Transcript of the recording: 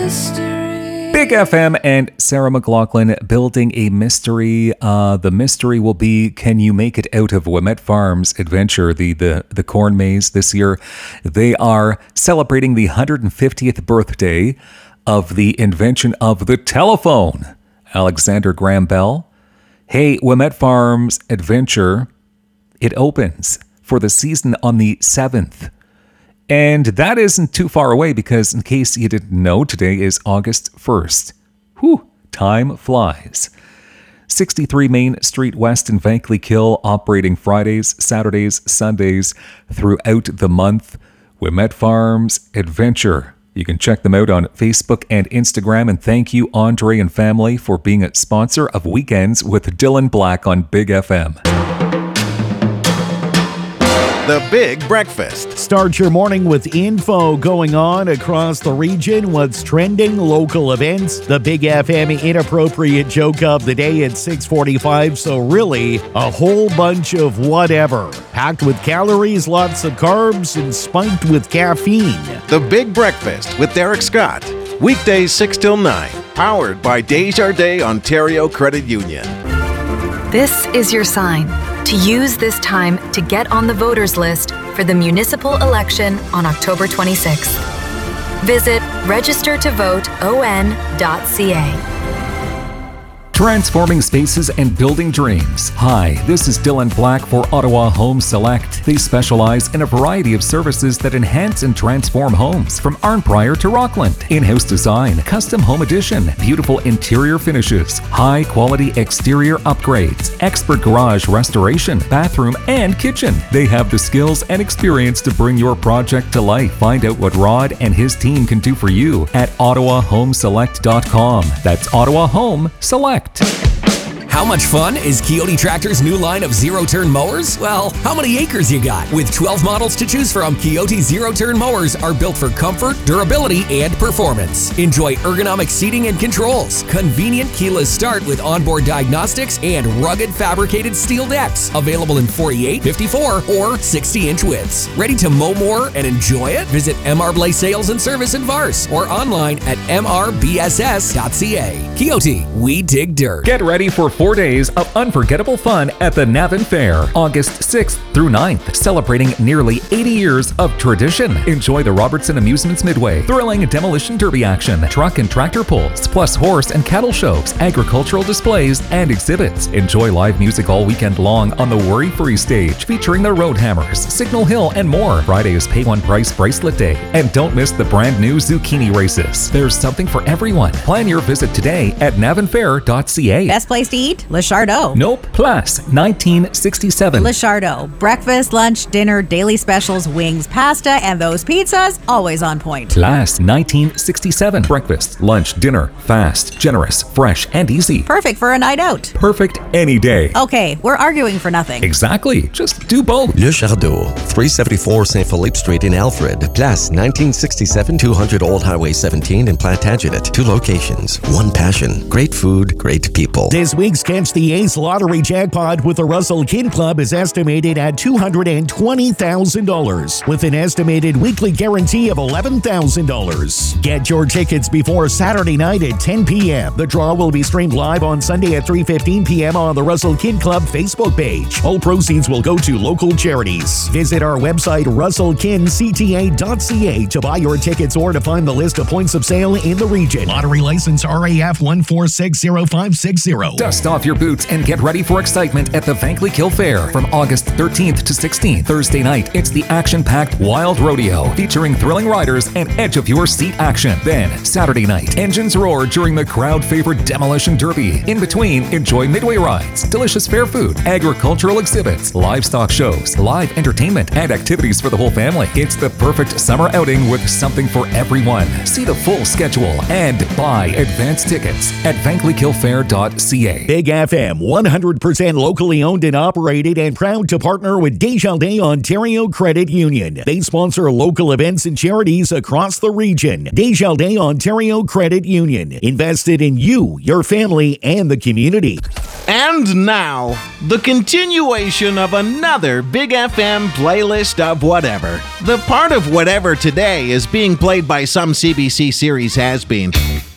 Big FM and Sarah McLachlan building a mystery. The mystery will be, can you make it out of Wilmette Farms Adventure, the corn maze this year? They are celebrating the 150th birthday of the invention of the telephone. Alexander Graham Bell. Hey, Wilmette Farms Adventure, it opens for the season on the 7th. And that isn't too far away because, in case you didn't know, today is August 1st. Whew, time flies. 63 Main Street West in Vankleek-Hill, operating Fridays, Saturdays, Sundays throughout the month. Wilmette Farms Adventure. You can check them out on Facebook and Instagram. And thank you, Andre and family, for being a sponsor of Weekends with Dylan Black on Big FM. The Big Breakfast. Start your morning with info going on across the region, what's trending, local events, the Big FM inappropriate joke of the day at 6:45. So really, a whole bunch of whatever. Packed with calories, lots of carbs, and spiked with caffeine. The Big Breakfast with Derek Scott. Weekdays 6 till 9. Powered by Desjardins Ontario Credit Union. This is your sign to use this time to get on the voters list for the municipal election on October 26th. Visit registertovoteon.ca. Transforming spaces and building dreams. Hi, this is Dylan Black for Ottawa Home Select. They specialize in a variety of services that enhance and transform homes, from Arnprior to Rockland. In-house design, custom home addition, beautiful interior finishes, high-quality exterior upgrades, expert garage restoration, bathroom, and kitchen. They have the skills and experience to bring your project to life. Find out what Rod and his team can do for you at ottawahomeselect.com. That's Ottawa Home Select. How much fun is Coyote Tractor's new line of zero-turn mowers? Well, how many acres you got? With 12 models to choose from, Coyote zero-turn mowers are built for comfort, durability, and performance. Enjoy ergonomic seating and controls, convenient keyless start with onboard diagnostics, and rugged fabricated steel decks. Available in 48, 54, or 60-inch widths. Ready to mow more and enjoy it? Visit MR Blay Sales and Service in Vars or online at mrbss.ca. Coyote, we dig dirt. Get ready for 4 days of unforgettable fun at the Navan Fair, August 6th through 9th, celebrating nearly 80 years of tradition. Enjoy the Robertson Amusements Midway, thrilling demolition derby action, truck and tractor pulls, plus horse and cattle shows, agricultural displays, and exhibits. Enjoy live music all weekend long on the Worry-Free stage, featuring the Roadhammers, Signal Hill, and more. Friday is Pay One Price Bracelet Day, and don't miss the brand new zucchini races. There's something for everyone. Plan your visit today at navanfair.ca. Best place to eat? Le Chardot. Nope. Place 1967. Le Chardot. Breakfast, lunch, dinner, daily specials, wings, pasta, and those pizzas, always on point. Place 1967. Breakfast, lunch, dinner, fast, generous, fresh, and easy. Perfect for a night out. Perfect any day. Okay, we're arguing for nothing. Exactly. Just do both. Le Chardot, 374 St. Philippe Street in Alfred. Place 1967, 200 Old Highway 17 in Plantagenet. 2 locations, 1 passion. Great food, great people. This week's Catch the Ace lottery jackpot with the Russell Kin Club is estimated at $220,000 with an estimated weekly guarantee of $11,000. Get your tickets before Saturday night at 10 p.m. The draw will be streamed live on Sunday at 3:15 p.m. on the Russell Kin Club Facebook page. All proceeds will go to local charities. Visit our website russellkincta.ca to buy your tickets or to find the list of points of sale in the region. Lottery license RAF 1460560. Dust off your boots and get ready for excitement at the Vankleek-Hill Fair from August 13th to 16th. Thursday night, it's the action-packed Wild Rodeo featuring thrilling riders and edge-of-your-seat action. Then, Saturday night, engines roar during the crowd-favorite Demolition Derby. In between, enjoy midway rides, delicious fair food, agricultural exhibits, livestock shows, live entertainment, and activities for the whole family. It's the perfect summer outing with something for everyone. See the full schedule and buy advance tickets at vankleekhillfair.ca. Big FM, 100% locally owned and operated, and proud to partner with Desjardins Ontario Credit Union. They sponsor local events and charities across the region. Desjardins Ontario Credit Union, invested in you, your family, and the community. And now, the continuation of another Big FM playlist of whatever. The part of whatever today is being played by some CBC series has-been.